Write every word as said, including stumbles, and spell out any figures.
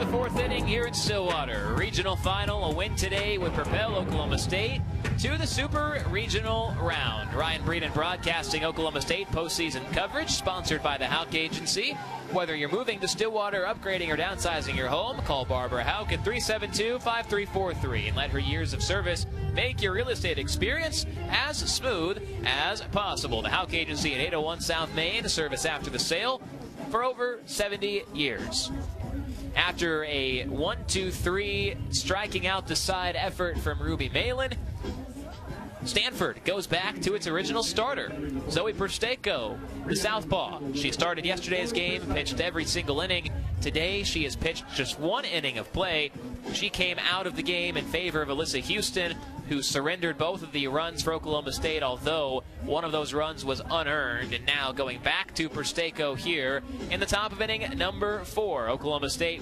the fourth inning here in Stillwater. Regional final, a win today would propel Oklahoma State to the Super Regional Round. Ryan Breeden broadcasting Oklahoma State postseason coverage, sponsored by the Houck Agency. Whether you're moving to Stillwater, upgrading, or downsizing your home, call Barbara Houck at three seven two, five three four three and let her years of service make your real estate experience as smooth as possible. The Houck Agency at eight oh one South Main, service after the sale for over seventy years. After a one two three striking out the side effort from Ruby Malin, Stanford goes back to its original starter, Zoe Presteko, the southpaw. She started yesterday's game, pitched every single inning. Today, she has pitched just one inning of play. She came out of the game in favor of Alyssa Houston, who surrendered both of the runs for Oklahoma State, although one of those runs was unearned. And now going back to Presteko here in the top of inning number four. Oklahoma State